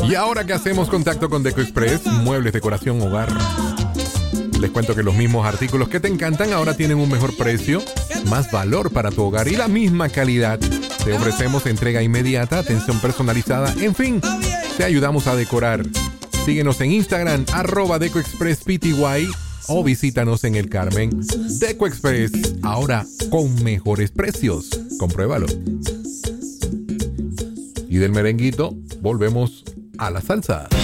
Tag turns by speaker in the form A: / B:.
A: Y ahora que hacemos contacto con Deco Express, muebles, decoración, hogar. Les cuento que los mismos artículos que te encantan ahora tienen un mejor precio, más valor para tu hogar y la misma calidad. Te ofrecemos entrega inmediata, atención personalizada, en fin, te ayudamos a decorar. Síguenos en Instagram, @DecoExpressPty o visítanos en El Carmen. Deco Express, ahora con mejores precios. Compruébalo. Y del merenguito, volvemos a la salsa.